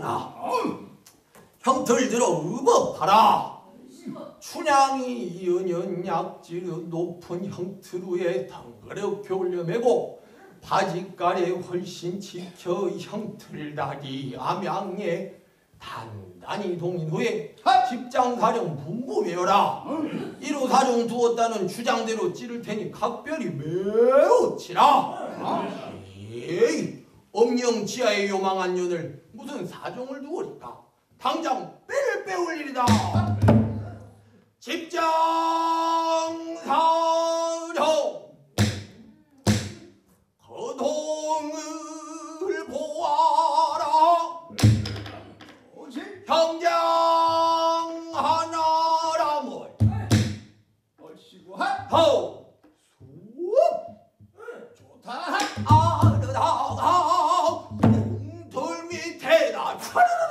하오나 형들 들어 의법하라. 춘향이 연연 약지르 높은 형틀 위에 덩그렇게 올려매고 바지가래 훨씬 지켜 형틀 다리 암양에 단단히 동인 후에 집장사령 분부매어라. 이로 사정 두었다는 주장대로 찌를 테니 각별히 매우 치라. 에이, 엄령 지하에 요망한 년을 무슨 사정을 두으리까? 당장 빼를 빼올 일이다. 집장사령 거동을 보아라. 형장 하나라면 호 좋다. 아르다가 웅돌 밑에다 차르르